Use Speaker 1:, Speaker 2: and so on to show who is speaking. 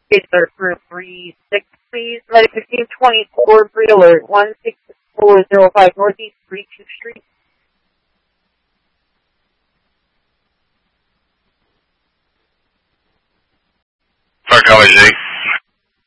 Speaker 1: Case start for 36, please. Medic 1524, Breed Alert, 16405 Northeast 32nd Street.
Speaker 2: Fuck LAG.